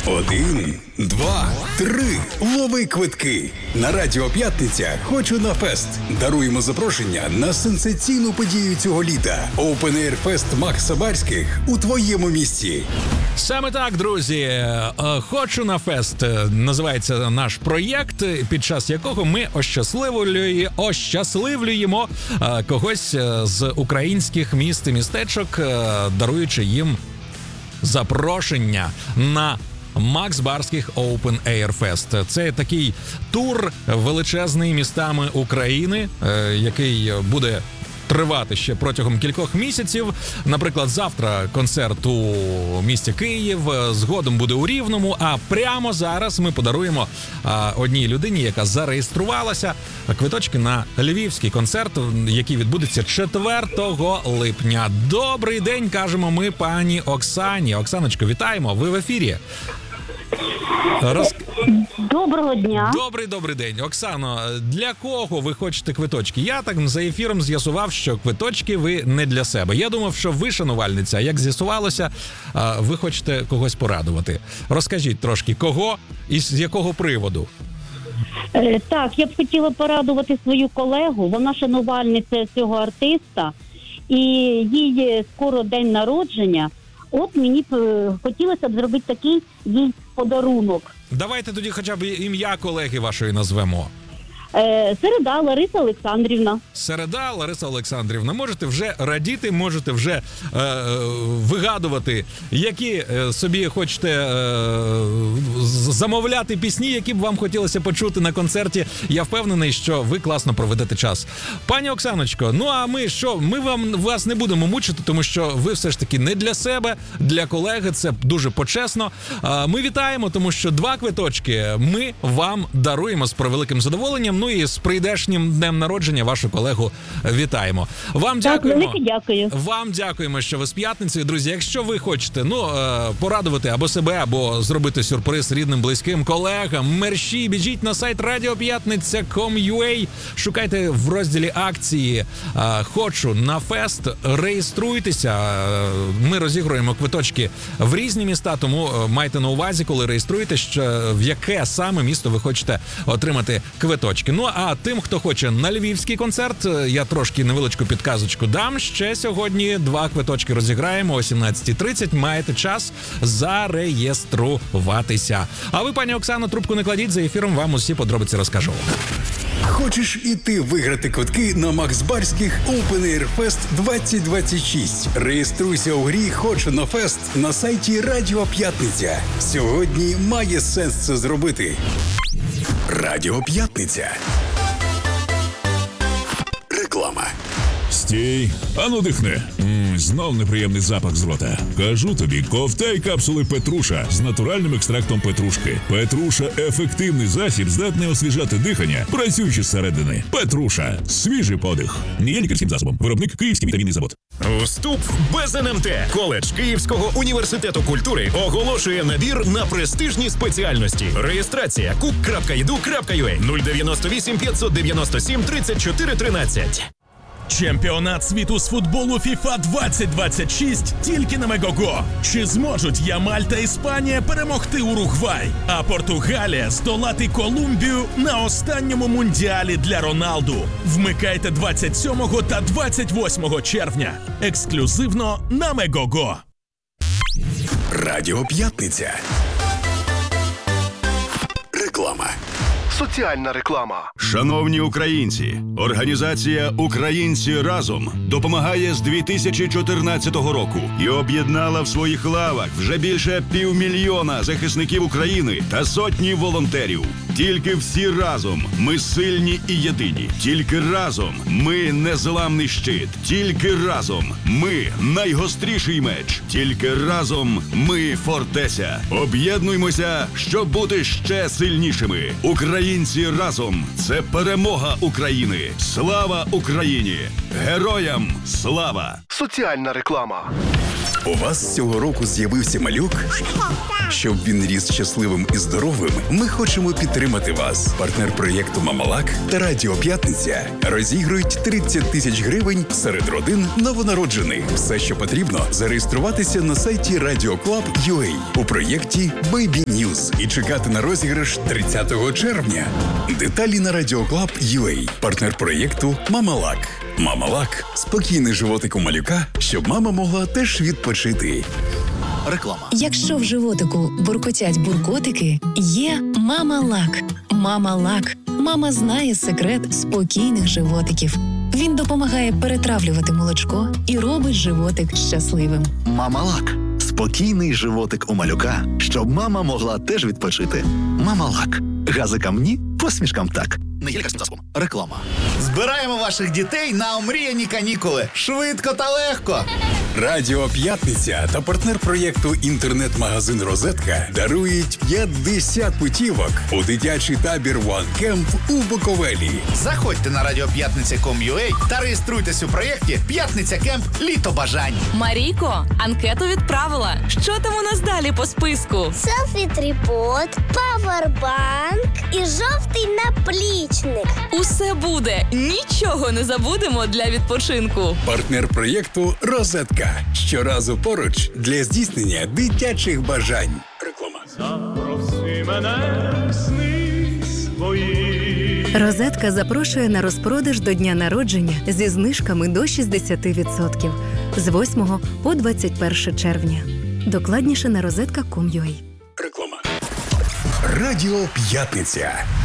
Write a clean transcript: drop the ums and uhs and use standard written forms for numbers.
1, 2, 3. Лови квитки. На Радіо П'ятниця «Хочу на фест». Даруємо запрошення на сенсаційну подію цього літа. Open Air Fest Макса Барських у твоєму місті. Саме так, друзі. «Хочу на фест» називається наш проєкт, під час якого ми ощасливлюємо когось з українських міст і містечок, даруючи їм запрошення на Макс Барських Open Air Fest. Це такий тур величезний містами України, який буде тривати ще протягом кількох місяців. Наприклад, завтра концерт у місті Київ, згодом буде у Рівному, а прямо зараз ми подаруємо одній людині, яка зареєструвалася, квиточки на львівський концерт, який відбудеться 4 липня. Добрий день, кажемо ми пані Оксані. Оксаночко, вітаємо, ви в ефірі. Доброго дня. Добрий день. Оксано, для кого ви хочете квиточки? Я так за ефіром з'ясував, що квиточки ви не для себе. Я думав, що ви шанувальниця. Як з'ясувалося, ви хочете когось порадувати. Розкажіть трошки, кого і з якого приводу? Так, я б хотіла порадувати свою колегу. Вона шанувальниця цього артиста. І їй скоро день народження. От мені хотілося б зробити такий їй подарунок. Давайте тоді хоча б ім'я колеги вашої назвемо. Середа Лариса Олександрівна. Середа Лариса Олександрівна. Можете вже радіти, можете вже вигадувати, які собі хочете замовляти пісні, які б вам хотілося почути на концерті. Я впевнений, що ви класно проведете час. Пані Оксаночко, ну а ми що? Ми вас не будемо мучити, тому що ви все ж таки не для себе, для колеги. Це дуже почесно. Ми вітаємо, тому що 2 квиточки ми вам даруємо з превеликим задоволенням. Ну і з прийдешнім днем народження вашу колегу вітаємо. Вам дякуємо. Так, велике дякую. Вам дякуємо, що ви з п'ятницею. Друзі, якщо ви хочете, порадувати або себе, або зробити сюрприз рідним, близьким, колегам, мерщій, біжіть на сайт radiopятниця.com.ua, шукайте в розділі акції «Хочу на фест», реєструйтеся. Ми розігруємо квиточки в різні міста, тому майте на увазі, коли реєструєте, в яке саме місто ви хочете отримати квиточки. Ну, а тим, хто хоче на львівський концерт, я трошки невеличку підказочку дам. Ще сьогодні 2 квиточки розіграємо о 17:30. Маєте час зареєструватися. А ви, пані Оксано, трубку не кладіть, за ефіром вам усі подробиці розкажу. Хочеш і ти виграти квитки на Макс Барських Open Air Fest 2026? Реєструйся у грі «Хочу на фест» на сайті Радіо П'ятниця. Сьогодні має сенс це зробити. Радіо П'ятниця. Реклама. Стій, ану дихни. Знов неприємний запах з рота. Кажу тобі, ковтай капсули Петруша з натуральним екстрактом петрушки. Петруша – ефективний засіб, здатний освіжати дихання, працюючи зсередини. Петруша – свіжий подих. Не є лікарським засобом. Виробник Київський вітамінний завод. Вступ без НМТ. Коледж Київського університету культури оголошує набір на престижні спеціальності. Реєстрація cook.edu.ua 098 597 34 13. Чемпіонат світу з футболу FIFA 2026 тільки на Мегого. Чи зможуть Ямаль та Іспанія перемогти Уругвай, а Португалія здолати Колумбію на останньому мундіалі для Роналду? Вмикайте 27 та 28 червня. Ексклюзивно на Мегого. Радіо П'ятниця. Реклама. Соціальна реклама. Шановні українці, організація «Українці разом» допомагає з 2014 року і об'єднала в своїх лавах вже більше 500 000 захисників України та сотні волонтерів. Тільки всі разом ми сильні і єдині. Тільки разом ми незламний щит. Тільки разом ми найгостріший меч. Тільки разом ми фортеця. Об'єднуймося, щоб бути ще сильнішими. Українці разом – це перемога України. Слава Україні! Героям слава! Соціальна реклама. У вас цього року з'явився малюк? Щоб він ріс щасливим і здоровим, ми хочемо підтримати вас. Партнер проєкту «Мамалак» та Радіо П'ятниця розігрують 30 тисяч гривень серед родин новонароджених. Все, що потрібно, зареєструватися на сайті RadioClub.ua у проєкті Baby News і чекати на розіграш 30 червня. Деталі на RadioClub.ua. Партнер проєкту «Мамалак». «Мамалак» – спокійний животик у малюка, щоб мама могла теж відпочити. Реклама. Якщо в животику буркотять буркотики, є «Мамалак». «Мамалак». Мама знає секрет спокійних животиків. Він допомагає перетравлювати молочко і робить животик щасливим. «Мамалак» – спокійний животик у малюка, щоб мама могла теж відпочити. «Мамалак». Газикам ні, посмішкам так. Не є лікарським засобом. Реклама. Збираємо ваших дітей на омріяні канікули. Швидко та легко. Радіо П'ятниця та партнер проєкту інтернет-магазин «Розетка» дарують 50 путівок у дитячий табір One Camp у Буковелі. Заходьте на radiopятниця.com.ua та реєструйтесь у проєкті «П'ятниця Кемп. Літо бажань». Марійко, анкету відправила. Що там у нас далі по списку? Селфі-трипод, павербанк і жовтий наплічник. Усе буде. Нічого не забудемо для відпочинку. Партнер проєкту «Розетка». Щоразу поруч для здійснення дитячих бажань. Реклама. Запроси мене в сни свої. «Розетка» запрошує на розпродаж до дня народження зі знижками до 60% з 8 по 21 червня. Докладніше на rozetka.com.ua. Реклама. Радіо П'ятниця.